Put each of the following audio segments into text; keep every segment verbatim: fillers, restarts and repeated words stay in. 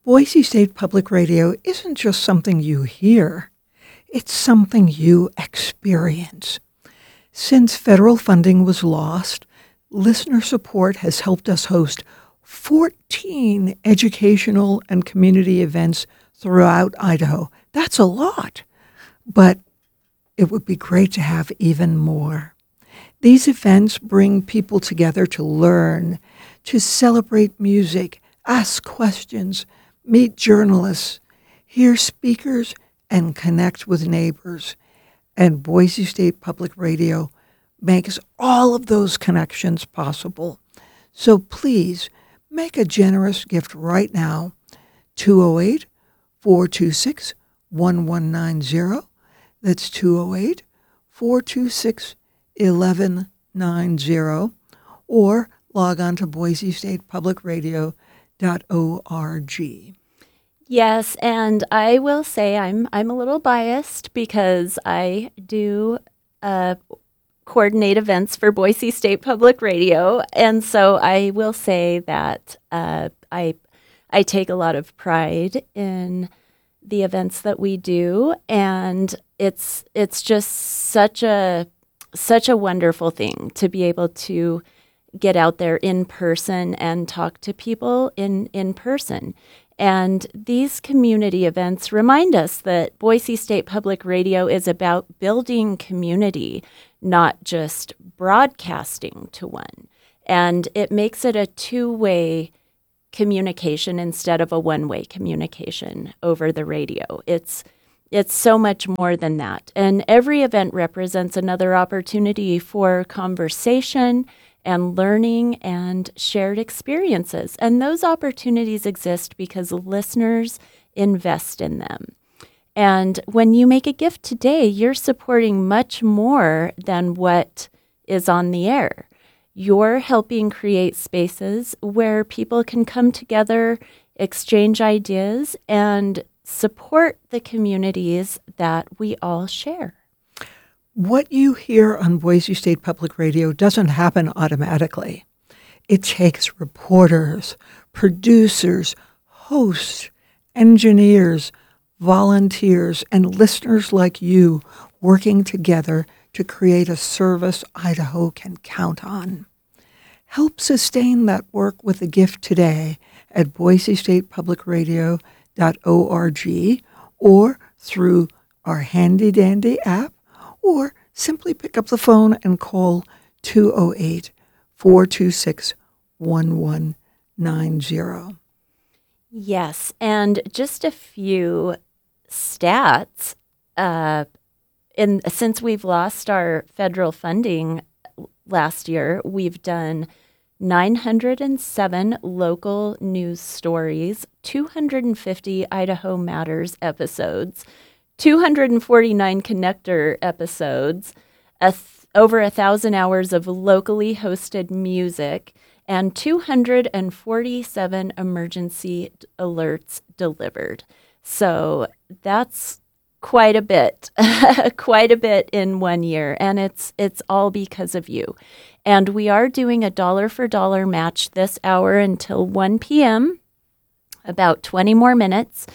Boise State Public Radio isn't just something you hear, it's something you experience. Since federal funding was lost, listener support has helped us host fourteen educational and community events throughout Idaho. That's a lot, but it would be great to have even more. These events bring people together to learn, to celebrate music, ask questions, meet journalists, hear speakers, and connect with neighbors. And Boise State Public Radio makes all of those connections possible. So please make a generous gift right now, two oh eight, four two six, one one nine zero. That's two oh eight, four two six, one one nine zero. Or log on to boise state public radio dot org. Yes, and I will say I'm I'm a little biased because I do uh, coordinate events for Boise State Public Radio, and so I will say that uh, I I take a lot of pride in the events that we do, and it's it's just such a such a wonderful thing to be able to get out there in person and talk to people in, in person. And these community events remind us that Boise State Public Radio is about building community, not just broadcasting to one. And it makes it a two-way communication instead of a one-way communication over the radio. It's it's so much more than that. And every event represents another opportunity for conversation and learning and shared experiences. And those opportunities exist because listeners invest in them. And when you make a gift today, you're supporting much more than what is on the air. You're helping create spaces where people can come together, exchange ideas, and support the communities that we all share. What you hear on Boise State Public Radio doesn't happen automatically. It takes reporters, producers, hosts, engineers, volunteers, and listeners like you working together to create a service Idaho can count on. Help sustain that work with a gift today at boise state public radio dot org or through our handy-dandy app, or simply pick up the phone and call two oh eight, four two six, one one nine zero. Yes, and just a few stats. Uh, in, since we've lost our federal funding last year, we've done nine hundred seven local news stories, two hundred fifty Idaho Matters episodes, two hundred forty-nine Connector episodes, a th- over a thousand hours of locally hosted music, and two hundred forty-seven emergency d- alerts delivered. So that's quite a bit, quite a bit in one year, and it's it's all because of you. And we are doing a dollar for dollar match this hour until one p.m., about twenty more minutes.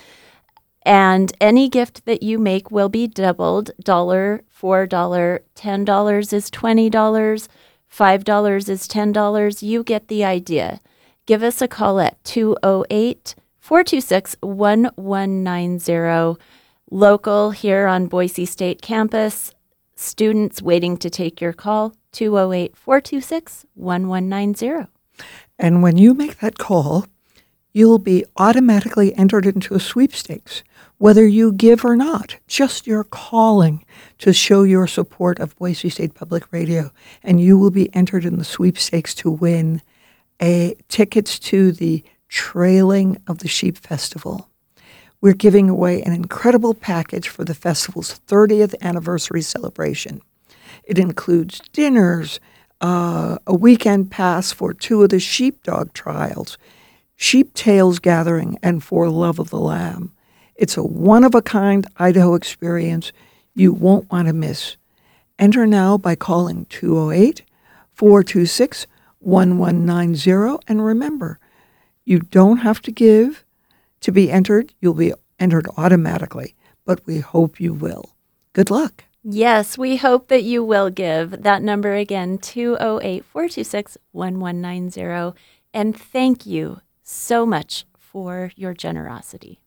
And any gift that you make will be doubled. Dollar, four dollars, ten dollars is twenty dollars, five dollars is ten dollars. You get the idea. Give us a call at two oh eight, four two six, one one nine zero. Local here on Boise State campus. Students waiting to take your call, two oh eight, four two six, one one nine zero. And when you make that call, you'll be automatically entered into a sweepstakes, whether you give or not. Just your calling to show your support of Boise State Public Radio, and you will be entered in the sweepstakes to win a tickets to the Trailing of the Sheep Festival. We're giving away an incredible package for the festival's thirtieth anniversary celebration. It includes dinners, uh, a weekend pass for two of the sheepdog trials, Sheep Tales Gathering, and For Love of the Lamb. It's a one-of-a-kind Idaho experience you won't want to miss. Enter now by calling two oh eight, four two six, one one nine zero. And remember, you don't have to give To be entered, you'll be entered automatically, but we hope you will. Good luck. Yes, we hope that you will give. That number again, two oh eight, four two six, one one nine zero. And thank you so much for your generosity.